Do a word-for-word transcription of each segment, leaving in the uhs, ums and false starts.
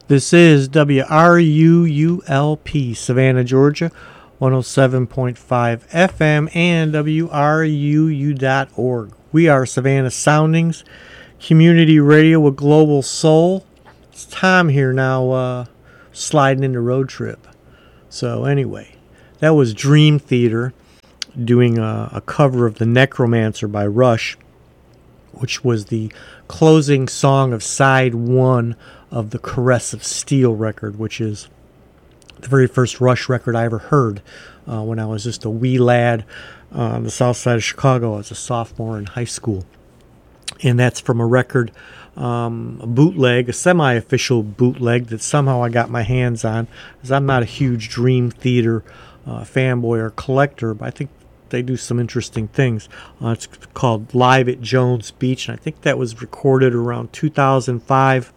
This is W R U U L P, Savannah, Georgia, one oh seven point five F M, and W R U U dot org. We are Savannah Soundings, community radio with global soul. It's Tom here now, uh, sliding into Road Trip. So anyway, that was Dream Theater doing a, a cover of The Necromancer by Rush, which was the closing song of side one of the Caress of Steel record, which is the very first Rush record I ever heard uh, when I was just a wee lad uh, on the south side of Chicago as a sophomore in high school. And that's from a record, um, a bootleg, a semi-official bootleg that somehow I got my hands on, because I'm not a huge Dream Theater uh, fanboy or collector, but I think they do some interesting things. Uh, it's called Live at Jones Beach, and I think that was recorded around two thousand five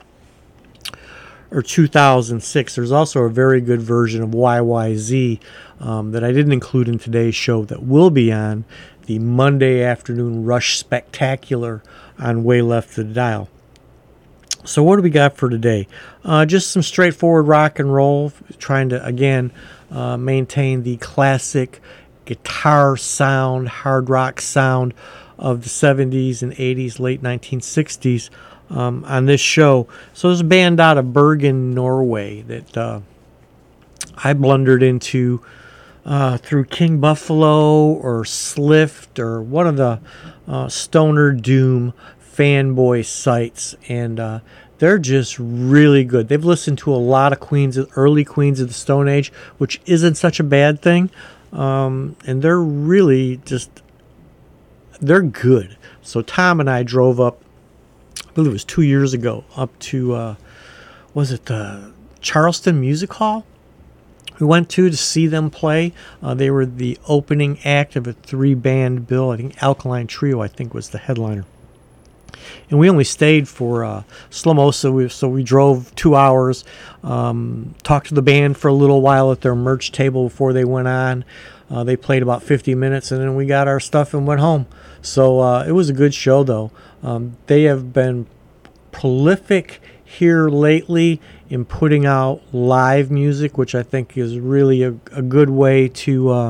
or two thousand six. There's also a very good version of Y Y Z um, that I didn't include in today's show that will be on the Monday afternoon Rush Spectacular on Way Left of the Dial. So what do we got for today? Uh, just some straightforward rock and roll, trying to, again, uh, maintain the classic guitar sound, hard rock sound of the seventies and eighties, late nineteen sixties um, on this show. So there's a band out of Bergen, Norway that uh, I blundered into uh, through King Buffalo or Slift or one of the uh, Stoner Doom fanboy sites, and uh, they're just really good. They've listened to a lot of Queens, early Queens of the Stone Age, which isn't such a bad thing. Um, and they're really just, they're good. So Tom and I drove up, I believe it was two years ago, up to, uh, was it the Charleston Music Hall? We went to to see them play. Uh, they were the opening act of a three-band bill. I think Alkaline Trio, I think, was the headliner. And we only stayed for uh, Slamosa, we, so we drove two hours, um, talked to the band for a little while at their merch table before they went on. Uh, they played about fifty minutes, and then we got our stuff and went home. So uh, it was a good show, though. Um, they have been prolific here lately in putting out live music, which I think is really a, a good way to uh,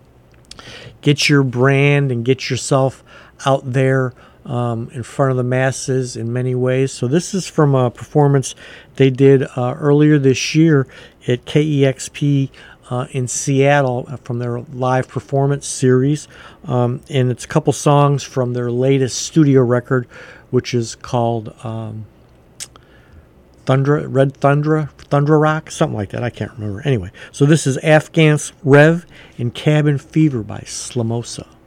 get your brand and get yourself out there Um, in front of the masses in many ways. So this is from a performance they did uh, earlier this year at K E X P uh, in Seattle uh, from their live performance series. Um, and it's a couple songs from their latest studio record, which is called um, Thunder, Red Thunder, Thunder Rock, something like that. I can't remember. Anyway, so this is Afghans Rev and Cabin Fever by Slamosa.